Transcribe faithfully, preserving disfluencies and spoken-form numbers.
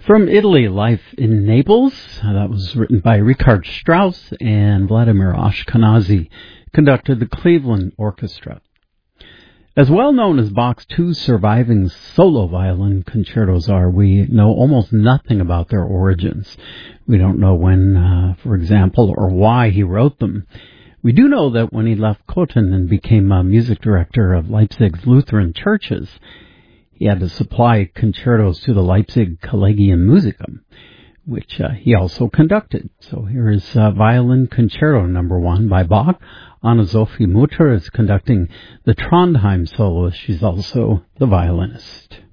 From Italy, Life in Naples. Uh, that was written by Richard Strauss, and Vladimir Ashkenazy conducted the Cleveland Orchestra. As well known as Bach's two surviving solo violin concertos are, we know almost nothing about their origins. We don't know when, uh, for example, or why he wrote them. We do know that when he left Cothen and became a music director of Leipzig's Lutheran churches, he had to supply concertos to the Leipzig Collegium Musicum, which uh, he also conducted. So here is uh, Violin Concerto Number One by Bach. Anna-Sophie Mutter is conducting the Trondheim soloist. She's also the violinist.